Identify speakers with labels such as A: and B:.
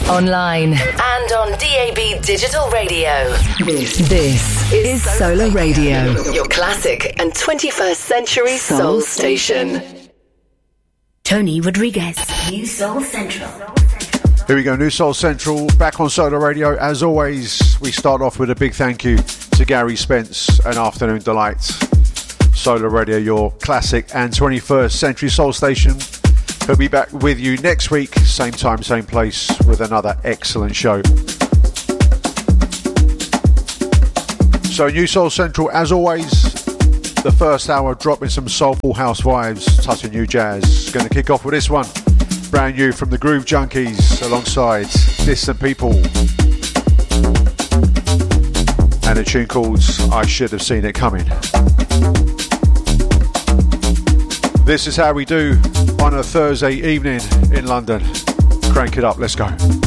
A: online, and on DAB Digital Radio. This is Solar Radio, your classic and 21st century soul station.
B: Tony Rodriguez, New Soul Central.
C: Here we go, New Soul Central, back on Solar Radio. As always, we start off with a big thank you to Gary Spence and Afternoon Delight. Solar Radio, your classic and 21st century soul station. He'll be back with you next week, same time, same place, with another excellent show. So New Soul Central, as always, the first hour dropping some soulful house vibes, touching new jazz. Going to kick off with this one, brand new from the Groove Junkies, alongside Distant People, and a tune called I Should Have Seen It Coming. This is how we do on a Thursday evening in London. Crank it up, let's go.